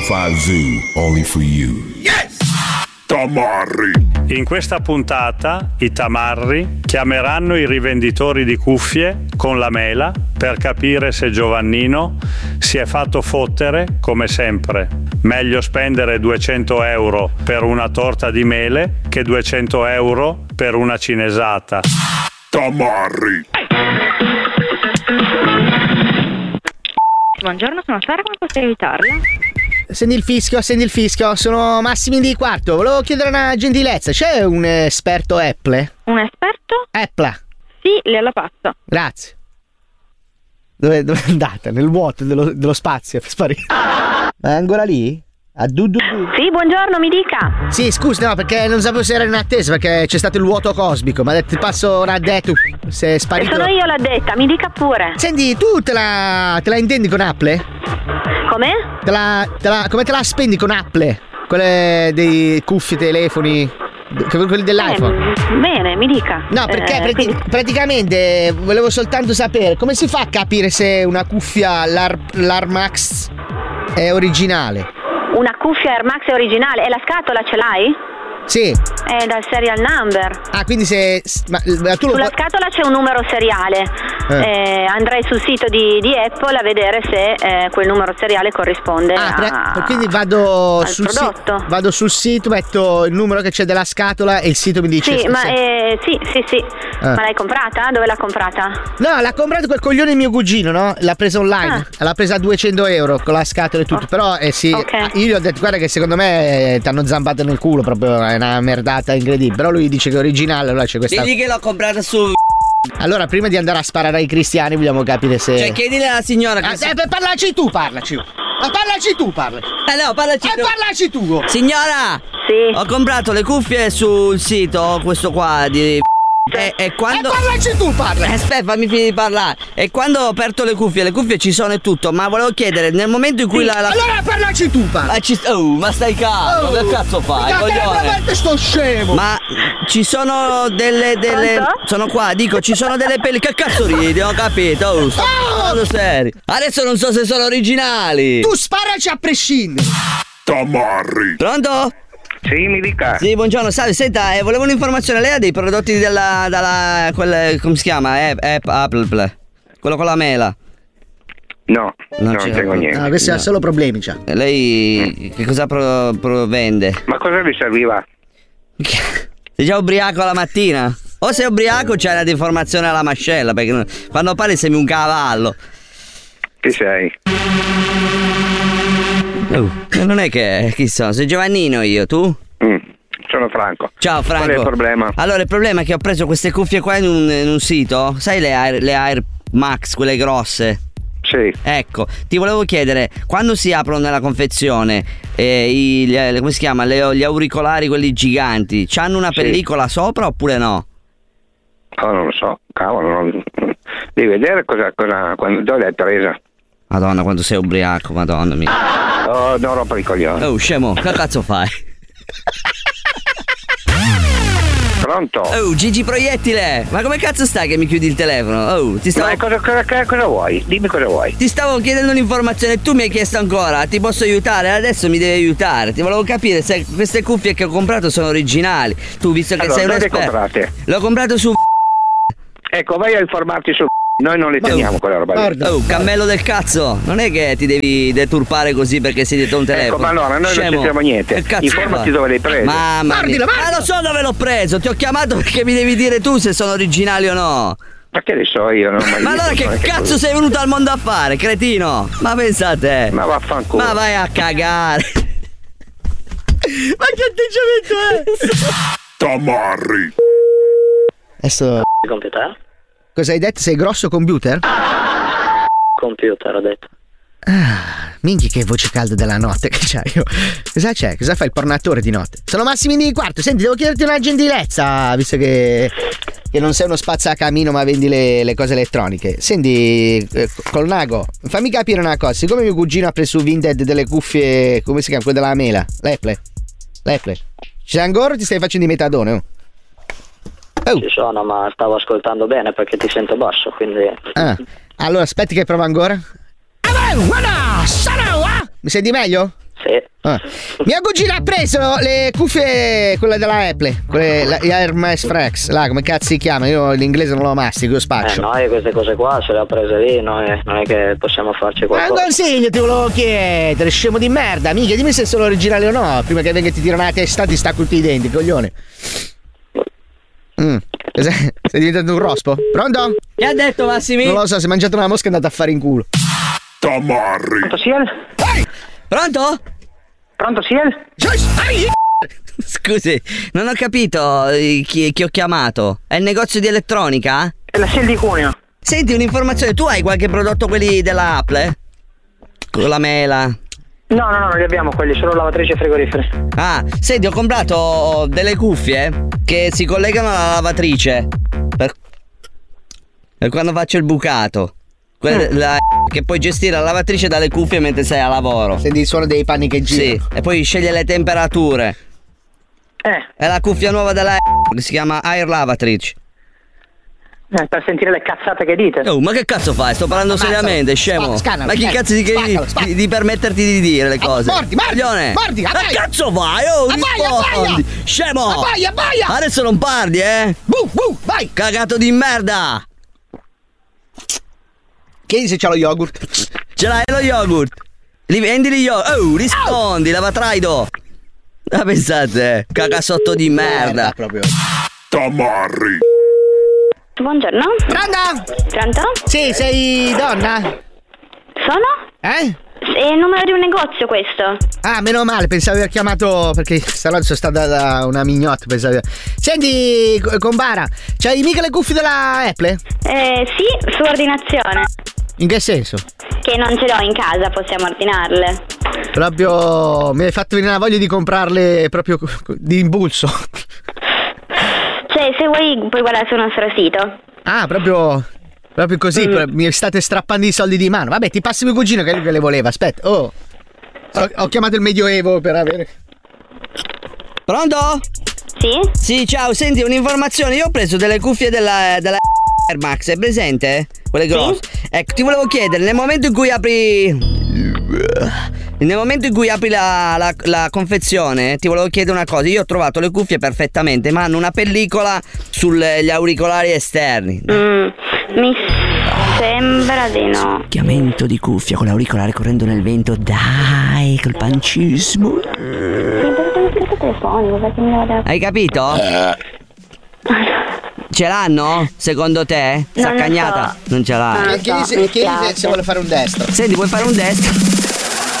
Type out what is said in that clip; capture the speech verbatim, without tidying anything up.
Five Zoo, only for you. Yes! Tamarri. In questa puntata i tamarri chiameranno i rivenditori di cuffie con la mela per capire se Giovannino si è fatto fottere come sempre. Meglio spendere duecento euro per una torta di mele che duecento euro per una cinesata. Tamarri. Buongiorno, sono Sara, come posso aiutarla? Senti il fischio, senti il fischio, sono Massimi di Quarto. Volevo chiedere una gentilezza, c'è un esperto Apple? Un esperto? Apple. Sì, gliela passo. Grazie. Dove, dove è andata? Nel vuoto dello, dello spazio, è sparito. Ma è ancora lì? A du du du. Sì, buongiorno, mi dica. Sì, scusi, no, perché non sapevo se era in attesa, perché c'è stato il vuoto cosmico. Ma ti passo un addetto, se è sparito. E sono io l'addetta, mi dica pure. Senti, tu te la, te la intendi con Apple? Come? Te la, te la, come te la spendi con Apple? Quelle dei cuffie, telefoni, quelli dell'iPhone? Eh, bene, mi dica. No, perché eh, prati- quindi... praticamente volevo soltanto sapere come si fa a capire se una cuffia l'Air, l'Air Max è originale. Una cuffia Air Max è originale e la scatola ce l'hai? Sì. È dal serial number. Ah, quindi se... Ma, ma tu lo Sulla pu- scatola c'è un numero seriale. Eh. Eh, andrei sul sito di, di Apple a vedere se eh, quel numero seriale corrisponde Ah, pre- a, quindi vado al sul, si- prodotto. vado sul sito, metto il numero che c'è della scatola e il sito mi dice... Sì, se- ma se- eh, sì, sì, sì. Ah. Ma l'hai comprata? Dove l'ha comprata? No, l'ha comprato quel coglione mio cugino, no? L'ha presa online. Ah. L'ha presa a duecento euro con la scatola e tutto. Oh. Però, eh sì, Ok. io gli ho detto, guarda che secondo me eh, t'hanno zampato nel culo, proprio è una merdata incredibile. Però lui dice che è originale, allora c'è questa... Digli che l'ho comprata su... Allora, prima di andare a sparare ai cristiani, vogliamo capire se... Cioè, chiedile alla signora che... Ah, eh, per parlaci tu, parlaci. Ma parlaci tu, parla. Eh no, parlaci Eh, tu. parlaci tu. Signora! Sì. Ho comprato le cuffie sul sito, questo qua di... E, e quando... Eh, parlaci tu, parla. Eh, Aspetta, fammi finire di parlare. E quando ho aperto le cuffie, le cuffie ci sono e tutto, ma volevo chiedere, nel momento in cui la... la... Allora parlaci tu, parla. Ma, ci... oh, ma stai calmo, Oh, che cazzo fai, mica te, coglione? veramente sto scemo. Ma ci sono delle... delle... Pronto? Sono qua, dico, ci sono delle pelli... Che cazzo ridi, ho capito? Oh, sto Oh! parlando serio. Adesso non so se sono originali. Tu sparaci a prescindere. Tamarri. Pronto? Sì, mi dica. Sì, buongiorno, salve, senta, eh, volevo un'informazione, lei ha dei prodotti della, dalla, quel, come si chiama, eh, eh, Apple, quello con la mela. No, Non non c'è- tengo niente. No, questi No. ha solo problemi, c'ha. E lei che cosa pro, pro vende? Ma cosa vi serviva? Sei già ubriaco la mattina? O sei ubriaco o c'hai una deformazione alla mascella, perché non- quando parli sembri un cavallo. Chi sei? Oh, non è che, chi sono, sei Giovannino io, tu? Mm, sono Franco. Ciao Franco. Qual è il problema? Allora il problema è che ho preso queste cuffie qua in un, in un sito, sai le Air, le Air Max, quelle grosse? Sì. Ecco, ti volevo chiedere, quando si aprono nella confezione eh, i, gli, come si chiama, le- gli auricolari quelli giganti, c'hanno una Sì. pellicola sopra oppure no? Oh, non lo so, cavolo, non... devi vedere cosa, cosa quando, dove l'hai presa. Madonna, quando sei ubriaco, madonna mia. Oh, non rompo i coglioni. Oh, scemo, che cazzo fai? Pronto? Oh, Gigi Proiettile, ma come cazzo stai che mi chiudi il telefono? Oh, ti stavo... Ma cosa, cosa, cosa, cosa vuoi? Dimmi cosa vuoi. Ti stavo chiedendo un'informazione e tu mi hai chiesto ancora, ti posso aiutare? Adesso mi devi aiutare. Ti volevo capire se queste cuffie che ho comprato sono originali. Tu, visto che Allora, sei un dove le esperto. comprate? L'ho comprato su... Ecco, vai a informarti su... Noi non le teniamo quella roba lì. Guarda. Oh, cammello del cazzo, non è che ti devi deturpare così perché sei dietro un telefono. Ecco, ma allora noi Scemo. non sappiamo niente. Che cazzo Informati fai? dove l'hai preso. Mamma Guardilo, mia. guardilo. Ma lo so dove l'ho preso, ti ho chiamato perché mi devi dire tu se sono originali o no. Ma che ne so io? Non ho mai Ma visto, allora che non è cazzo sei venuto al mondo a fare, cretino? Ma pensa a te. Ma vaffanculo. Ma vai a cagare. Ma che atteggiamento è? Tamarri. Adesso... Computer? Cosa hai detto? Sei grosso computer? Computer, ho detto. Ah, minchia che voce calda della notte che c'hai io. Cosa c'è? Cosa fai il pornatore di notte? Sono Massimi di Quarto, senti, devo chiederti una gentilezza, visto che, che non sei uno spazzacamino ma vendi le, le cose elettroniche. Senti, eh, Colnago, fammi capire una cosa, siccome mio cugino ha preso su Vinted delle cuffie, come si chiama, quelle della mela, l'Apple, l'Apple, ci sei ancora o ti stai facendo di metadone? Oh? Oh. Ci sono, ma stavo ascoltando bene perché ti sento basso, quindi... Ah, allora aspetti che provo ancora. Mi senti meglio? Sì. Ah. Mia cugina ha preso le cuffie, quelle della Apple, quelle, la, gli Air Max Frex, là come cazzo si chiama? Io l'inglese non lo mastico, io spaccio. Eh, noi queste cose qua ce le ha prese lì, noi non è che possiamo farci Ma qualcosa. un consiglio ti volevo chiedere, scemo di merda, mica, dimmi se sono originali o no, prima che venga e ti tirano la testa e ti stacco tutti i denti, coglione. Mm. Sei diventato un rospo? Pronto? Che ha detto Massimi? Non lo so, si è mangiato una mosca e è andato a fare in culo. Tamarri. Pronto, Siel? Pronto? Pronto, Siel? Scusi, non ho capito eh, chi, chi ho chiamato. È il negozio di elettronica? È la Siel di Cuneo. Senti un'informazione, tu hai qualche prodotto quelli della Apple? Con la mela? No, no, no, non li abbiamo quelli, solo lavatrici e frigoriferi. Ah, senti, ho comprato delle cuffie che si collegano alla lavatrice per, per quando faccio il bucato. Quelle, Mm. la, che puoi gestire la lavatrice dalle cuffie mentre sei a lavoro. Senti il suono dei panni che girano. Sì, e poi sceglie le temperature. Eh, È la cuffia nuova della che si chiama Air Lavatrice. eh, per sentire le cazzate che dite. Oh, ma che cazzo fai? Sto parlando Ammazzalo. seriamente, scemo. Spa- scannalo, ma chi scannalo. cazzo ti credi Spaccalo, spaccalo. di, di permetterti di dire le cose? mordi, mordi, Coglione. mordi, Ma abbaia. cazzo vai? Oh, Abbaia, rispondi. abbaia. Scemo. Abbaia, abbaia. Adesso non parli, eh? Bu, bu, vai. Cagato di merda. Chiedi se c'ha lo yogurt. Ce l'hai lo yogurt? Li vendi gli yogurt? Oh, rispondi, lavatraido. Ma pensate, caga sotto di merda. proprio. Tamarri. Buongiorno. Pronto? Pronto? Sì, sei donna? Sono? Eh? È il numero di un negozio questo. Ah, meno male, pensavo di aver chiamato perché stanotte sono stata da una mignotta. Pensavo. Senti, Combara, c'hai mica le cuffie della Apple? Eh, sì, su ordinazione. In che senso? Che non ce l'ho in casa, possiamo ordinarle. Proprio mi hai fatto venire la voglia di comprarle proprio di impulso. Cioè, se vuoi puoi guardare sul nostro sito. Ah, proprio proprio così, Mm. mi state strappando i soldi di mano. Vabbè, ti passi mio cugino che è lui che le voleva. Aspetta, oh. Ho, ho chiamato il Medioevo per avere. Pronto? Sì? Sì, ciao, senti un'informazione. Io ho preso delle cuffie della, della Air Max, è presente? Quelle grosse. Ecco, ti volevo chiedere, nel momento in cui apri. Nel momento in cui apri la, la, la confezione, ti volevo chiedere una cosa. Io ho trovato le cuffie perfettamente, ma hanno una pellicola sugli auricolari esterni. Mm, mi sembra di no. Chiamento di cuffia con l'auricolare correndo nel vento. Dai, col pancismo. Sì, perché mi scritto telefonico, perché mi devo dare... Hai capito? Ce l'hanno? Secondo te? Non lo Saccagnata? so. Non ce l'ha. Non lo Chiedi so, se, mi chiedi se- spiace. se vuole fare un destro. Senti, vuoi fare un destro?